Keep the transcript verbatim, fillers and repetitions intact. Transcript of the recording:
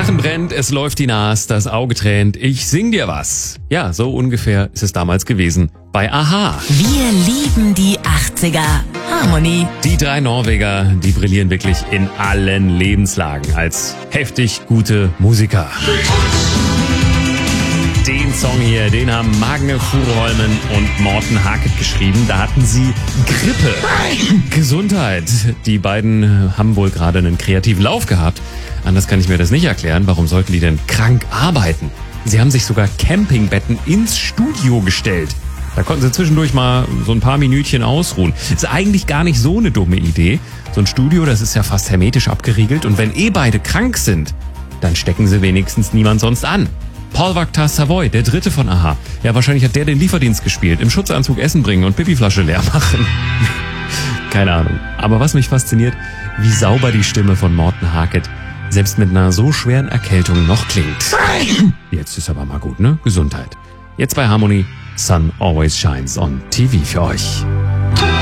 Drachen brennt, es läuft die Nas, das Auge tränt, ich sing dir was. Ja, so ungefähr ist es damals gewesen bei a-ha. Wir lieben die achtziger. Harmony. Die drei Norweger, die brillieren wirklich in allen Lebenslagen als heftig gute Musiker. Den Song hier, den haben Magne Furuholmen und Morten Harket geschrieben. Da hatten sie Grippe. Gesundheit. Die beiden haben wohl gerade einen kreativen Lauf gehabt. Anders kann ich mir das nicht erklären. Warum sollten die denn krank arbeiten? Sie haben sich sogar Campingbetten ins Studio gestellt. Da konnten sie zwischendurch mal so ein paar Minütchen ausruhen. Ist eigentlich gar nicht so eine dumme Idee. So ein Studio, das ist ja fast hermetisch abgeriegelt. Und wenn eh beide krank sind, dann stecken sie wenigstens niemand sonst an. Paul Wachter Savoy, der dritte von a-ha. Ja, wahrscheinlich hat der den Lieferdienst gespielt. Im Schutzanzug Essen bringen und Pipiflasche leer machen. Keine Ahnung. Aber was mich fasziniert, wie sauber die Stimme von Morten Harket selbst mit einer so schweren Erkältung noch klingt. Jetzt ist aber mal gut, ne? Gesundheit. Jetzt bei Harmony. Sun always shines on T V für euch.